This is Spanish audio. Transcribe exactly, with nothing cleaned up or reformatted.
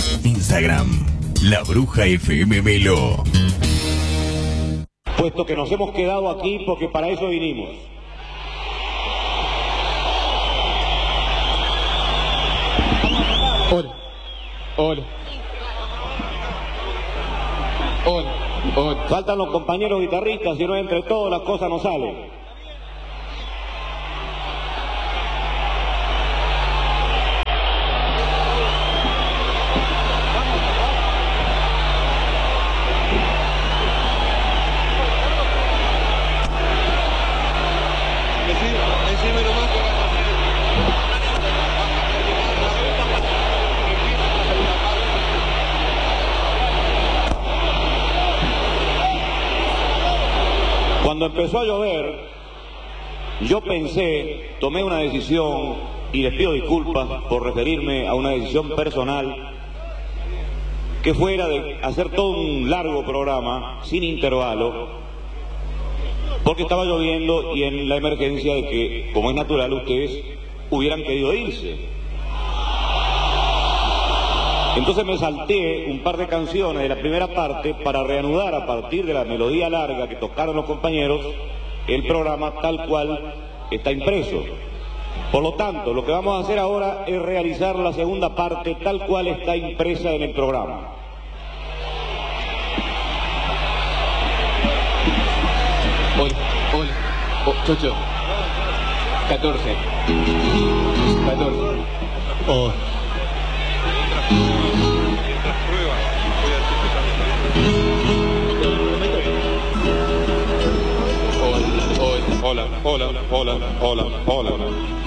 Instagram, La Bruja F M Melo. Puesto que nos hemos quedado aquí porque para eso vinimos. Hola. Hola. Hola. Hola. Faltan los compañeros guitarristas, si no entre todos las cosas no salen. Cuando empezó a llover, yo pensé, tomé una decisión, y les pido disculpas por referirme a una decisión personal, que fuera de hacer todo un largo programa, sin intervalo, porque estaba lloviendo y en la emergencia de que, como es natural, ustedes hubieran querido irse. Entonces me salté un par de canciones de la primera parte para reanudar a partir de la melodía larga que tocaron los compañeros el programa tal cual está impreso. Por lo tanto, lo que vamos a hacer ahora es realizar la segunda parte tal cual está impresa en el programa. Hola, hola. Oh, Chocho. catorce. catorce. Oh. Hola, hola, hola, hola, hola.